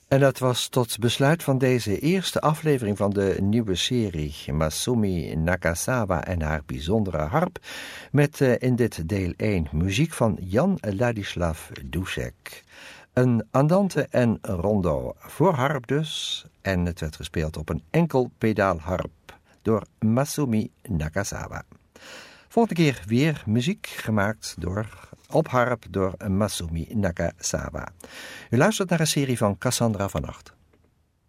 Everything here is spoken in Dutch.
En dat was tot besluit van deze eerste aflevering van de nieuwe serie Masumi Nakazawa en haar bijzondere harp, met in dit deel 1 muziek van Jan Ladislav Dušek. Een andante en rondo voor harp dus, en het werd gespeeld op een enkel pedaalharp door Masumi Nakazawa. Volgende keer weer muziek gemaakt op harp door Masumi Nakazawa. U luistert naar een serie van Cassandra van Acht.